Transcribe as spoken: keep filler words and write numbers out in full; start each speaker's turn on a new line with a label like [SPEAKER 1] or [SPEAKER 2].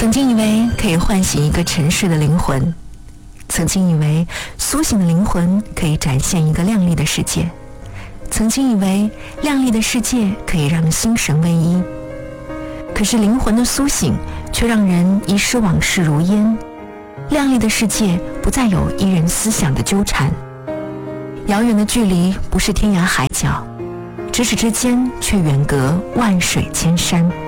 [SPEAKER 1] 曾经以为可以唤醒一个沉睡的灵魂，曾经以为苏醒的灵魂可以展现一个亮丽的世界，曾经以为亮丽的世界可以让心神归一。可是灵魂的苏醒却让人遗失往事如烟，亮丽的世界不再有一人思想的纠缠，遥远的距离不是天涯海角，咫尺之间却远隔万水千山。